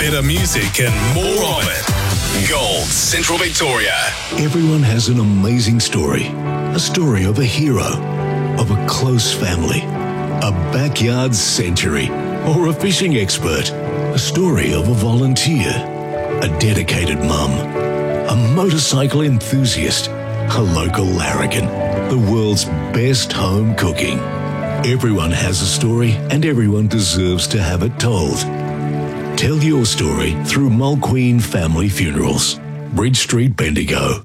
better music and more of it. Gold Central Victoria. Everyone has an amazing story. A story of a hero, of a close family, a backyard century, or a fishing expert. A story of a volunteer, a dedicated mum, a motorcycle enthusiast, a local larrikin, the world's best home cooking. Everyone has a story and everyone deserves to have it told. Tell your story through Mulqueen Family Funerals. Bridge Street, Bendigo.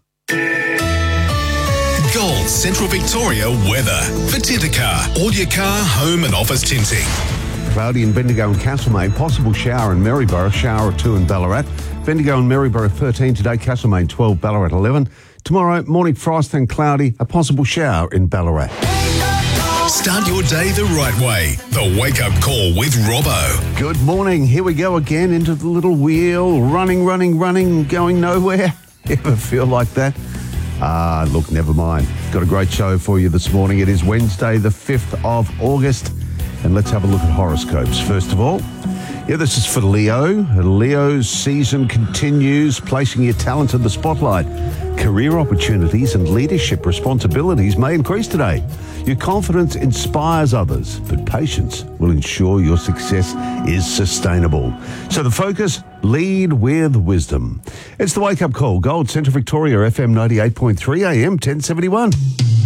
Gold Central Victoria weather for Titacar. All your car, home and office tinting. Cloudy in Bendigo and Castlemaine. Possible shower in Maryborough. Shower at 2 in Ballarat. Bendigo and Maryborough 13 today. Castlemaine 12. Ballarat 11. Tomorrow, morning frost and cloudy. A possible shower in Ballarat. Start your day the right way. The Wake Up Call with Robbo. Good morning. Here we go again into the little wheel. Running, going nowhere. Ever feel like that? Look, never mind. Got a great show for you this morning. It is Wednesday, the 5th of August. And let's have a look at horoscopes. First of all, this is for Leo. Leo's season continues, placing your talent in the spotlight. Career opportunities and leadership responsibilities may increase today. Your confidence inspires others, but patience will ensure your success is sustainable. So the focus, lead with wisdom. It's the Wake Up Call, Gold Central Victoria, FM 98.3 AM 1071.